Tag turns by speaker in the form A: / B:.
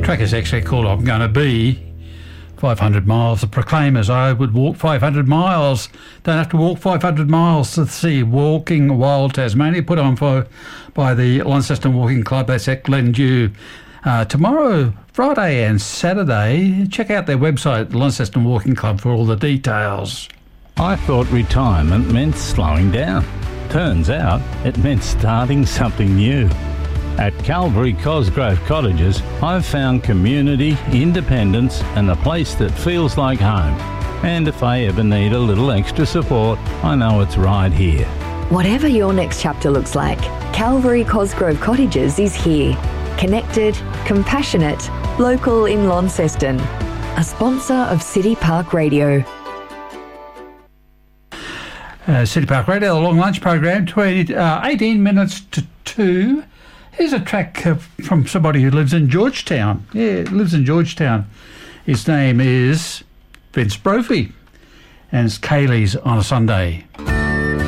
A: track is actually called I'm Gonna Be 500 miles. The Proclaimers. I would walk 500 miles. Don't have to walk 500 miles to see Walking Wild Tasmania, put on by the Launceston Walking Club. That's at Glendew. Tomorrow, Friday and Saturday, check out their website, Launceston Walking Club, for all the details.
B: I thought retirement meant slowing down. Turns out it meant starting something new. At Calvary Cosgrove Cottages, I've found community, independence and a place that feels like home. And if I ever need a little extra support, I know it's right here.
C: Whatever your next chapter looks like, Calvary Cosgrove Cottages is here. Connected, compassionate, local in Launceston. A sponsor of City Park Radio.
A: City Park Radio, the long lunch program, 18 minutes to 2. Here's a track from somebody who lives in Georgetown. Yeah, lives in Georgetown. His name is Vince Brophy, and it's Kaylee's on a Sunday.